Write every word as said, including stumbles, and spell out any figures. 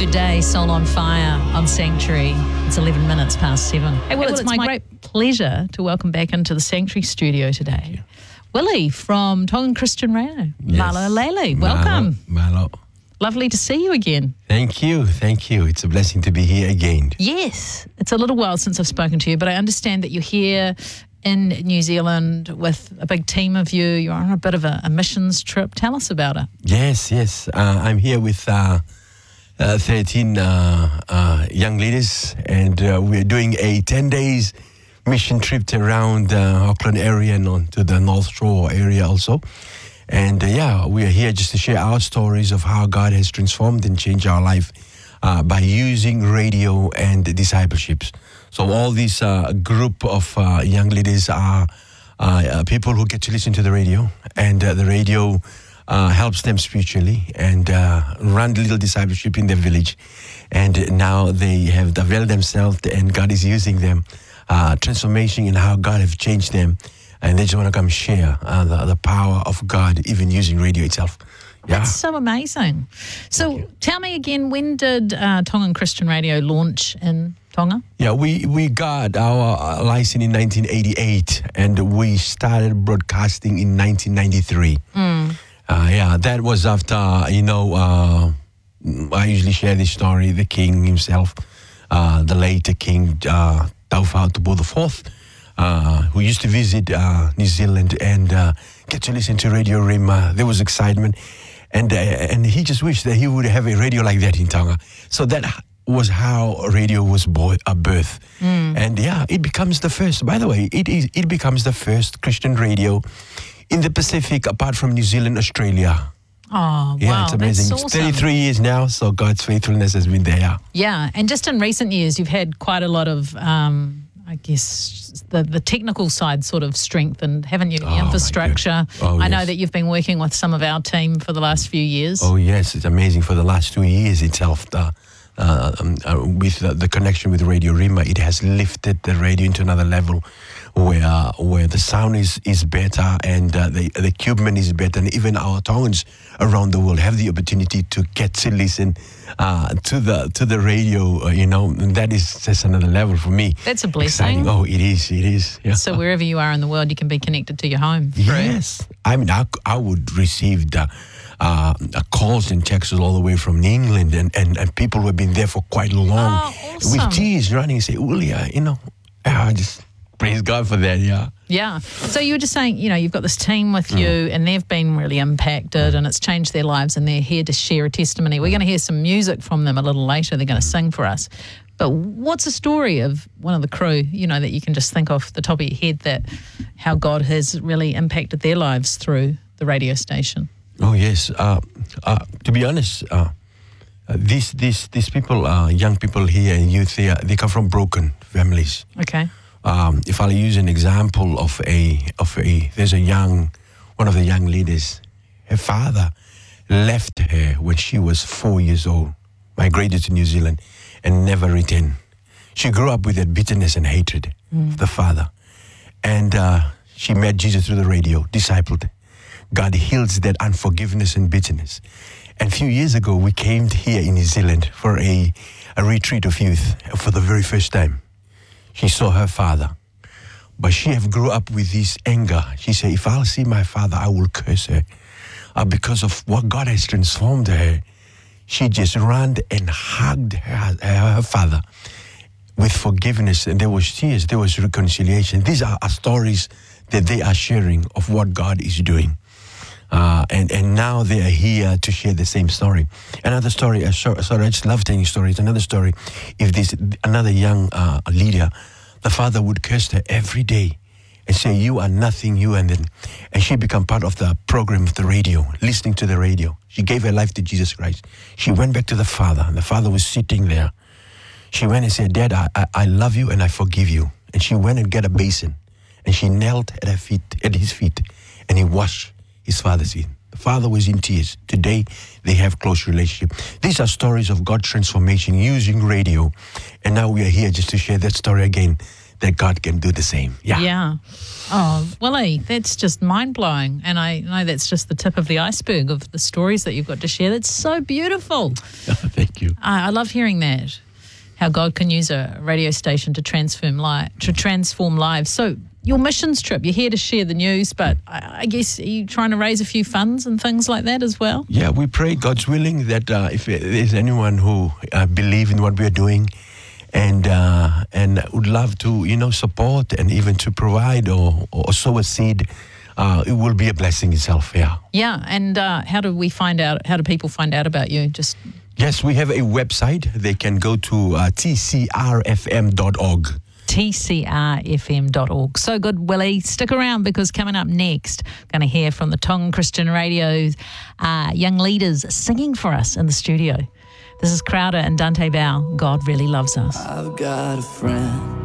Good day, Soul on Fire on Sanctuary. It's eleven minutes past seven. Hey, well, hey, well it's, it's my, my great pleasure to welcome back into the Sanctuary studio today Willie from Tongan Christian Radio. Yes. Malo Lele, welcome. Malo, Malo. Lovely to see you again. Thank you, thank you. It's a blessing to be here again. Yes, it's a little while since I've spoken to you, but I understand that you're here in New Zealand with a big team of you. You're on a bit of a, a missions trip. Tell us about it. Yes, yes. Uh, I'm here with uh, uh, thirteen uh, uh, young leaders, and uh, we're doing a ten days mission trip around the uh, Auckland area and on to the North Shore area also. And uh, yeah, we are here just to share our stories of how God has transformed and changed our life uh, by using radio and discipleships. So all this uh, group of uh, young leaders are uh, uh, people who get to listen to the radio, and uh, the radio uh, helps them spiritually and uh, run the little discipleship in their village. And now they have developed themselves, and God is using them, uh, transformation in how God has changed them. And they just want to come share uh, the, the power of God, even using radio itself. Yeah. That's so amazing. So tell me again, when did uh, Tongan Christian Radio launch in Tonga? Yeah, we, we got our uh, license in nineteen eighty-eight, and we started broadcasting in nineteen ninety-three. Mm. Uh, yeah, that was after, you know, uh, I usually share this story, the king himself, uh, the later king, uh, Taufao Tupo the Fourth, Uh, who used to visit uh, New Zealand and uh, get to listen to Radio Rima. There was excitement, and uh, and he just wished that he would have a radio like that in Tonga. So that was how radio was born, a birth. Mm. And yeah, it becomes the first. By the way, it is it becomes the first Christian radio in the Pacific, apart from New Zealand, Australia. Oh, yeah, wow, it's amazing. that's awesome. It's thirty-three years now, so God's faithfulness has been there. Yeah, and just in recent years, you've had quite a lot of, um, I guess, the, the technical side sort of strengthened, haven't you? The Oh, infrastructure. Oh, I know yes. that you've been working with some of our team for the last few years. Oh, yes, it's amazing. For the last two years itself, the, uh, um, uh, with the, the connection with Radio Rima, it has lifted the radio into another level where uh, where the sound is, is better, and uh, the, the equipment is better, and even our Tongans around the world have the opportunity to get to listen uh, to the to the radio, uh, you know, and that is just another level for me. That's a blessing. Exciting. Oh, it is, it is. Yeah. So wherever you are in the world, you can be connected to your home. Yes. I mean, I, I would receive the uh, calls and texts all the way from England, and, and, and people who have been there for quite long. Oh, awesome. With tears running and say, Ulia, you know, I just praise God for that, yeah. Yeah. So you were just saying, you know, you've got this team with you mm. and they've been really impacted mm. and it's changed their lives, and they're here to share a testimony. We're going to hear some music from them a little later. They're going to sing for us. But what's a story of one of the crew, you know, that you can just think off the top of your head, that how God has really impacted their lives through the radio station? Oh, yes. Uh, uh, to be honest, uh, uh, these, these, these people, uh, young people here and youth here, they come from broken families. Okay. Um, if I'll use an example of a, of a, there's a young, one of the young leaders, her father left her when she was four years old, migrated to New Zealand, and never returned. She grew up with that bitterness and hatred mm. of the father. And uh, she met Jesus through the radio, discipled. God heals that unforgiveness and bitterness. And a few years ago, we came here in New Zealand for a, a retreat of youth for the very first time. She saw her father, but she have grew up with this anger. She said, if I'll see my father, I will curse her. Uh, because of what God has transformed her, she just ran and hugged her, her father with forgiveness, and there was tears, there was reconciliation. These are, are stories that they are sharing of what God is doing. Uh, and, and now they are here to share the same story. Another story, uh, sorry, I just love telling stories. Another story, if this another young uh, leader, the father would curse her every day and say, you are nothing, you, and then, and she became part of the program of the radio, listening to the radio. She gave her life to Jesus Christ. She went back to the father, and the father was sitting there. She went and said, Dad, I, I, I love you and I forgive you. And she went and got a basin, and she knelt at her feet, at his feet, and he washed his father's feet. The father was in tears. Today, they have close relationship. These are stories of God's transformation using radio. And now we are here just to share that story again, that God can do the same. Yeah. Yeah. Oh, Willie, that's just mind-blowing. And I know that's just the tip of the iceberg of the stories that you've got to share. That's so beautiful. Thank you. Thank you. I, I love hearing that, how God can use a radio station to transform li- to transform lives. So your missions trip, you're here to share the news, but I, I guess are you trying to raise a few funds and things like that as well? Yeah, we pray, God's willing, that uh, if there's anyone who uh, believe in what we're doing and uh, and would love to, you know, support and even to provide or, or sow a seed, uh, it will be a blessing itself, yeah. Yeah, and uh, how do we find out, how do people find out about you? Just Yes, we have a website. They can go to uh, T C R F M dot org. T C R F M dot org. So good, Willie. Stick around because coming up next, going to hear from the Tongan Christian Radio's uh, young leaders singing for us in the studio. This is Crowder and Dante Bow. God really loves us. I've got a friend